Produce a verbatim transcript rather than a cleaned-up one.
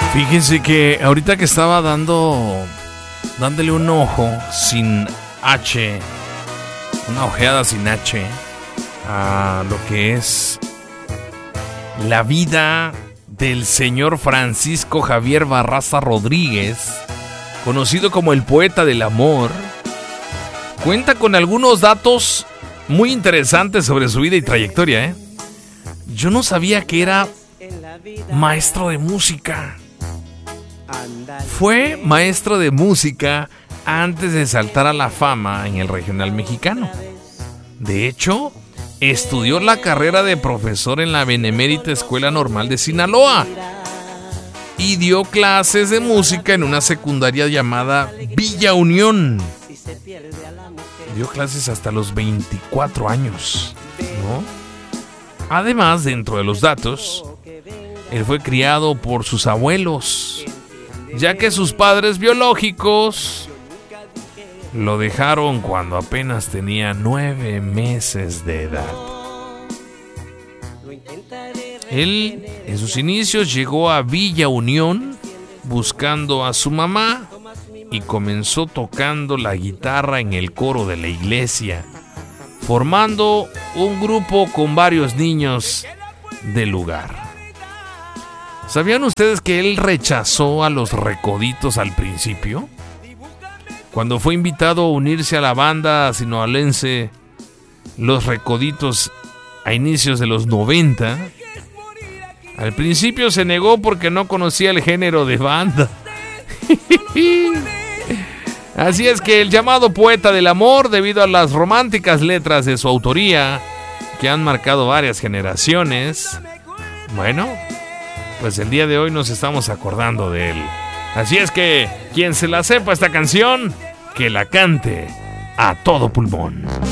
Fíjense que ahorita que estaba dando, dándole un ojo sin H, una ojeada sin H, a lo que es la vida del señor Francisco Javier Barraza Rodríguez, conocido como el poeta del amor, cuenta con algunos datos muy interesantes sobre su vida y trayectoria, ¿eh? Yo no sabía que era maestro de música. Fue maestro de música antes de saltar a la fama en el regional mexicano. De hecho, estudió la carrera de profesor en la Benemérita Escuela Normal de Sinaloa y dio clases de música en una secundaria llamada Villa Unión. Dio clases hasta los veinticuatro años, ¿no? Además, dentro de los datos, él fue criado por sus abuelos, ya que sus padres biológicos lo dejaron cuando apenas tenía nueve meses de edad. Él, en sus inicios, llegó a Villa Unión buscando a su mamá y comenzó tocando la guitarra en el coro de la iglesia, formando un grupo con varios niños del lugar. ¿Sabían ustedes que él rechazó a los Recoditos al principio? Cuando fue invitado a unirse a la banda sinaloense Los Recoditos a inicios de los noventa, al principio se negó porque no conocía el género de banda. Así es que el llamado poeta del amor, debido a las románticas letras de su autoría, que han marcado varias generaciones, bueno, pues el día de hoy nos estamos acordando de él. Así es que, quien se la sepa esta canción, que la cante a todo pulmón.